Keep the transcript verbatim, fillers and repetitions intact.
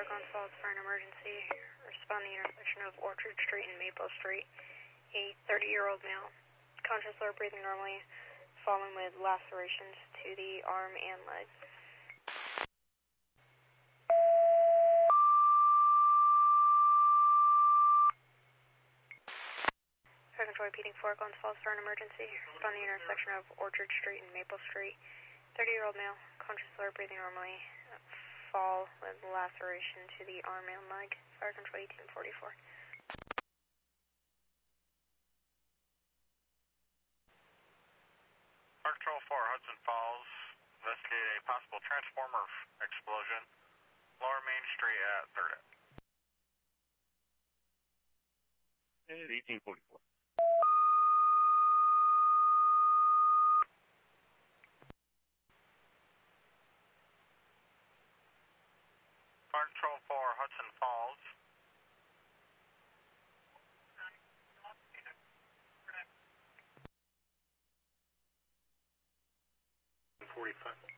Farragon Falls for an emergency. Respond to the intersection of Orchard Street and Maple Street. A thirty-year-old male, conscious or breathing normally, fallen with lacerations to the arm and leg. Farragon repeating Farragon Falls for an emergency. Respond to the intersection of Orchard Street and Maple Street. thirty-year-old male, conscious or breathing normally, fall with laceration to the arm and leg. Fire control eighteen forty-four. Fire Control four, Hudson Falls. Investigate a possible transformer explosion. Lower Main Street at third. At eighteen forty-four. Fire Control four, Hudson Falls. forty-five.